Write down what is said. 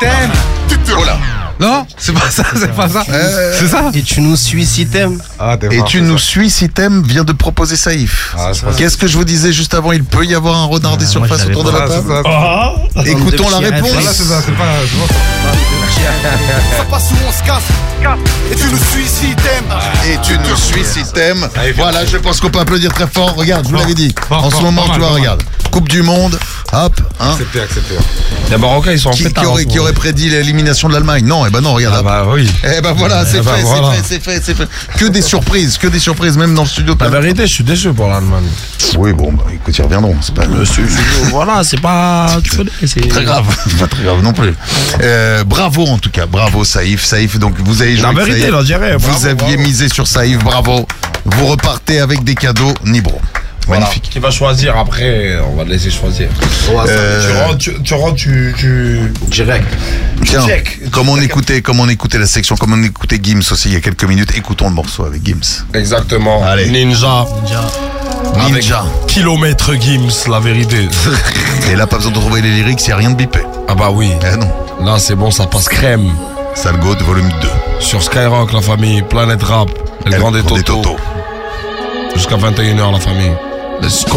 t'aimes. Oh là. Non, c'est pas ça, c'est ça. Et tu nous suis si t'aimes. Et tu nous suis si t'aimes vient de proposer Saïf. Qu'est-ce que je vous disais juste avant? Il peut y avoir un renard des surfaces autour de la table. Écoutons la réponse. Voilà, c'est ça, c'est pas. Ça passe où on se casse. Et tu nous suis si t'aimes. Et tu nous suis si t'aimes. Voilà, je pense qu'on peut applaudir très fort. Regarde, je vous l'avais dit. En ce moment, tu vois, regarde. Coupe du Monde, hop, hein. Accepté. Les Marocains, ils sont en pétard. Qui aurait prédit l'élimination de l'Allemagne? Non, non, regarde. Ah bah oui. Eh ben voilà, c'est fait. Que des surprises, même dans le studio. La vérité, je suis déçu pour l'Allemagne. Oui, bon, bah écoute, ils reviendront. C'est pas. Voilà, c'est pas. Tu connais, c'est très grave. Pas très grave non plus. Bravo en tout cas, bravo Saïf. Donc vous avez joué. La vérité, là, je dirais. Vous aviez misé sur Saïf, bravo. Vous repartez avec des cadeaux Nibro. Voilà. Magnifique. Qui va choisir après, on va le laisser choisir. Tu rentres, Direct. Tiens, comme on écoutait la section, comme on écoutait Gims aussi il y a quelques minutes, écoutons le morceau avec Gims. Exactement. Allez. Ninja. Avec Ninja. Kilomètre Gims, la vérité. Et là, pas besoin de trouver les lyrics, il n'y a rien de bipé. Ah bah oui. Eh non. Là, c'est bon, ça passe crème. Salgo de volume 2. Sur Skyrock, la famille, Planète Rap, El Grande Toto. Jusqu'à 21h, la famille. Let's go.